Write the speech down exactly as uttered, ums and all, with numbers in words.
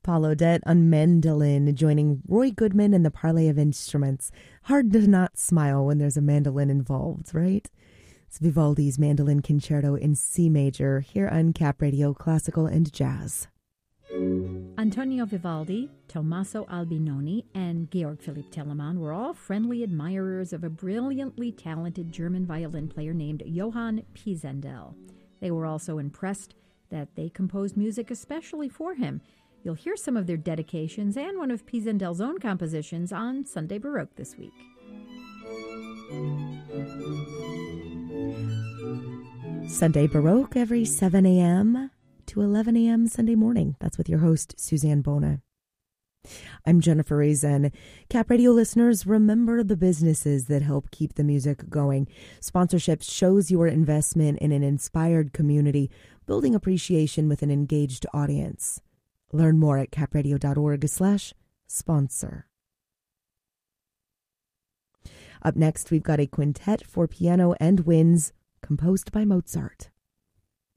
Paul Odette on mandolin, joining Roy Goodman and the Parley of Instruments. Hard to not smile when there's a mandolin involved, right? It's Vivaldi's Mandolin Concerto in C major here on Cap Radio Classical and Jazz. Antonio Vivaldi, Tommaso Albinoni, and Georg Philipp Telemann were all friendly admirers of a brilliantly talented German violin player named Johann Pisendel. They were also impressed that they composed music especially for him. You'll hear some of their dedications and one of Pisendel's own compositions on Sunday Baroque this week. Sunday Baroque every seven a.m. to eleven a.m. Sunday morning. That's with your host, Suzanne Bona. I'm Jennifer Reason. Cap Radio listeners, remember the businesses that help keep the music going. Sponsorship shows your investment in an inspired community, building appreciation with an engaged audience. Learn more at capradio.org slash sponsor. Up next, we've got a quintet for piano and winds composed by Mozart.